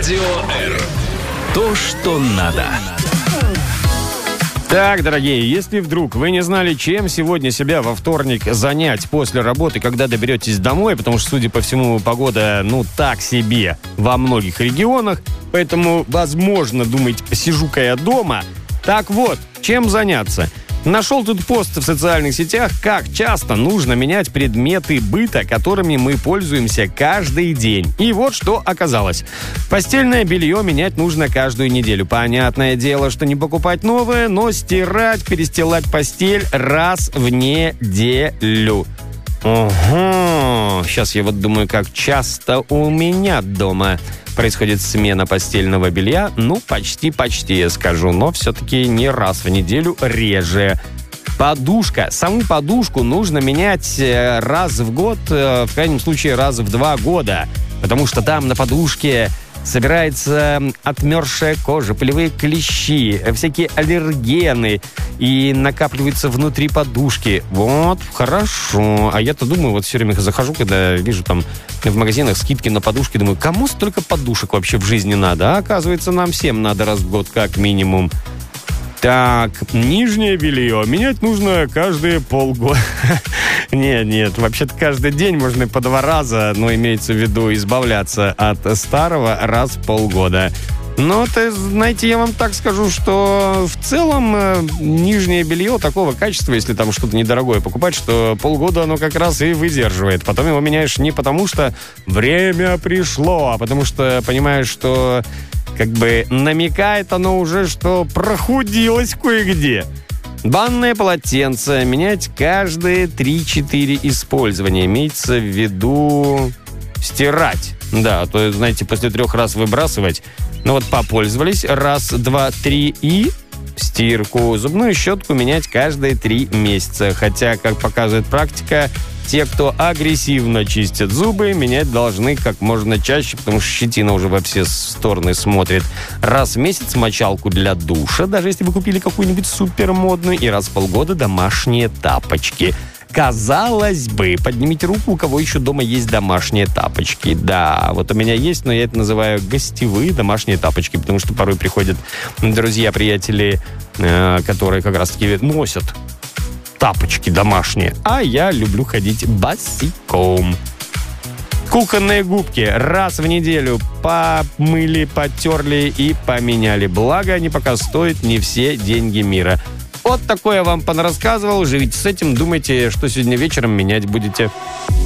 Радио R. То, что надо. Так, дорогие, если вдруг вы не знали, чем сегодня себя во вторник занять после работы, когда доберетесь домой, потому что, судя по всему, погода, так себе во многих регионах, поэтому, возможно, думаете, посижу-ка я дома. Так вот, чем заняться? Нашел тут пост в социальных сетях, как часто нужно менять предметы быта, которыми мы пользуемся каждый день. И вот что оказалось. Постельное белье менять нужно каждую неделю. Понятное дело, что не покупать новое, но стирать, перестилать постель раз в неделю. Ого, сейчас я вот думаю, как часто у меня дома происходит смена постельного белья. Почти я скажу, но все-таки не раз в неделю, реже. Подушка. Саму подушку нужно менять раз в год, в крайнем случае раз в 2 года. Потому что там на подушке собирается отмерзшая кожа, пылевые клещи, всякие аллергены и накапливаются внутри подушки. Вот, хорошо. А я-то думаю, вот все время захожу, когда вижу там в магазинах скидки на подушки, думаю, кому столько подушек вообще в жизни надо? А оказывается, нам всем надо раз в год как минимум. Так, нижнее белье менять нужно каждые полгода. Нет, вообще-то каждый день можно по 2 раза, но имеется в виду избавляться от старого раз в полгода. Но, знаете, я вам так скажу, что в целом нижнее белье такого качества, если там что-то недорогое покупать, что полгода оно как раз и выдерживает. Потом его меняешь не потому, что время пришло, а потому что понимаешь, что намекает оно уже, что прохудилось кое-где. Банное полотенце менять каждые 3-4 использования. Имеется в виду стирать. Да, а то, знаете, после 3 раз выбрасывать. Попользовались, 1, 2, 3 и стирку. Зубную щетку менять каждые 3 месяца. Хотя, как показывает практика, те, кто агрессивно чистят зубы, менять должны как можно чаще, потому что щетина уже во все стороны смотрит. Раз в месяц мочалку для душа, даже если вы купили какую-нибудь супермодную, и раз в полгода домашние тапочки. Казалось бы, поднимите руку, у кого еще дома есть домашние тапочки. Да, вот у меня есть, но я это называю гостевые домашние тапочки, потому что порой приходят друзья, приятели, которые как раз-таки носят тапочки домашние, а я люблю ходить босиком. Кухонные губки раз в неделю помыли, потерли и поменяли. Благо, они пока стоят не все деньги мира. Вот такое я вам понарассказывал. Живите с этим, думайте, что сегодня вечером менять будете.